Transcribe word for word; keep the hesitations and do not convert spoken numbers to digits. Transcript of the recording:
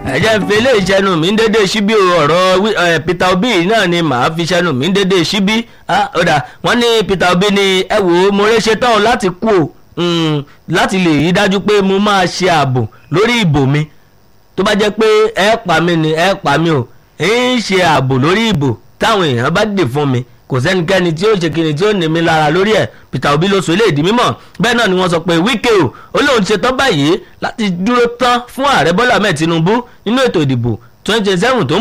ẹ̀jẹ̀ ń fi ilé ìṣẹ́nu mi ń dédé síbí ọ̀rọ̀ Peter Obi náà ni màá fi ṣẹ́nu mi ń dédé síbí ọ̀dà wọ́n ní Peter Obi ni ẹ wò ó mo rẹ́ ṣe tán láti kú o láti lè rí dájú pé mo máa ṣe ààbò lórí ìbò mi tó bá jẹ́ pé ẹ pa mí ni ẹ pa mí o ń ṣe ààbò lórí ìbò táwọn èèyàn bá dè fún mi kò sẹ́nikẹ́ni tí ó ṣe kiri tí ó ní mi lára lórí ẹ̀ Peter Obi ló sọ ilé ìdí mímọ̀ bẹ́ẹ̀ náà ni wọ́n sọ pé Wike o ó lóun ṣe tán báyìí láti dúró tán fún ààrẹ Bọ́lá Ahmed Tinubu nínú ètò ìdìbò twenty twenty seven tó ń